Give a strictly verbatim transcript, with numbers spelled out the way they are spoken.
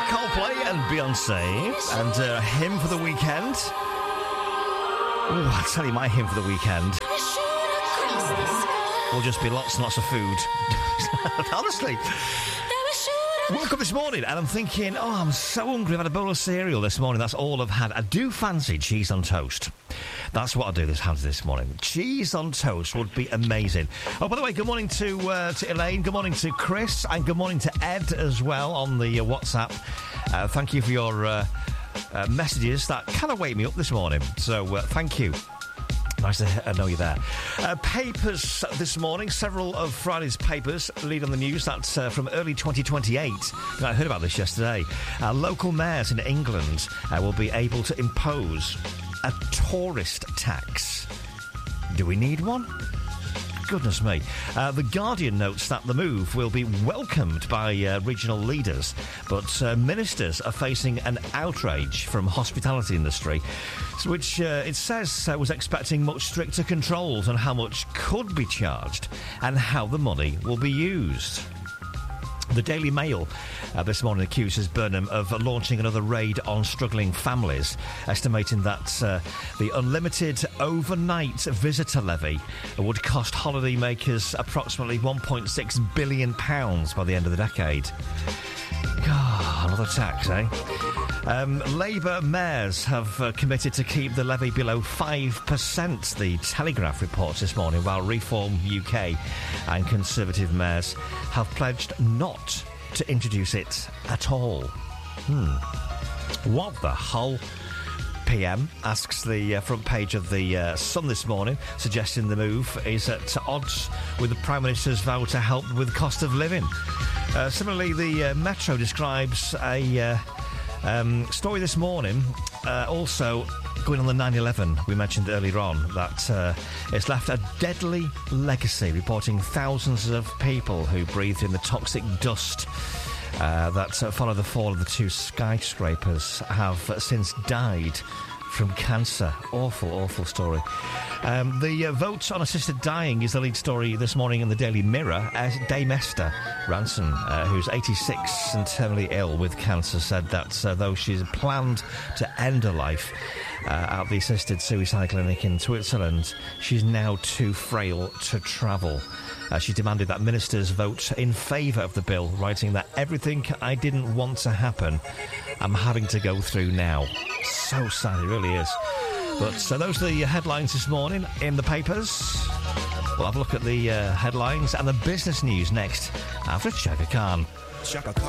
Coldplay and Beyonce, and uh, hymn for the weekend. Oh, I tell you, my hymn for the weekend will just be lots and lots of food. Honestly. Woke up this morning and I'm thinking, oh, I'm so hungry. I've had a bowl of cereal this morning. That's all I've had. I do fancy cheese on toast. That's what I'll do this have this morning. Cheese on toast would be amazing. Oh, by the way, good morning to uh, to Elaine. Good morning to Chris. And good morning to Ed as well on the uh, WhatsApp. Uh, thank you for your uh, uh, messages. That kind of wake me up this morning. So uh, thank you. Nice to know you're there. Uh, papers this morning. Several of Friday's papers lead on the news. That's uh, from early twenty twenty-eight. I heard about this yesterday. Uh, local mayors in England uh, will be able to impose a tourist tax. Do we need one? Goodness me. Uh, the Guardian notes that the move will be welcomed by uh, regional leaders, but uh, ministers are facing an outrage from hospitality industry, which uh, it says uh, was expecting much stricter controls on how much could be charged and how the money will be used. The Daily Mail uh, this morning accuses Burnham of launching another raid on struggling families, estimating that uh, the unlimited overnight visitor levy would cost holidaymakers approximately one point six billion pounds by the end of the decade. God, another tax, eh? Um, Labour mayors have uh, committed to keep the levy below five percent, the Telegraph reports this morning, while Reform U K and Conservative mayors have pledged not to introduce it at all. Hmm. What the Hull? P M asks the uh, front page of the uh, Sun this morning, suggesting the move is at odds with the Prime Minister's vow to help with cost of living. Uh, similarly, the uh, Metro describes a uh, um, story this morning, uh, also going on the nine eleven we mentioned earlier on, that uh, it's left a deadly legacy, reporting thousands of people who breathed in the toxic dust Uh, that uh, follow the fall of the two skyscrapers have uh, since died from cancer. Awful, awful story. Um, the uh, vote on assisted dying is the lead story this morning in the Daily Mirror. As Dame Esther Ranson, uh, who's eighty-six and terminally ill with cancer, said that uh, though she's planned to end her life uh, at the assisted suicide clinic in Switzerland, she's now too frail to travel. Uh, she demanded that ministers vote in favour of the bill, writing that everything I didn't want to happen, I'm having to go through now. So sad, it really is. But uh, those are the headlines this morning in the papers. We'll have a look at the uh, headlines and the business news next after Chaka Khan. Chaka Khan.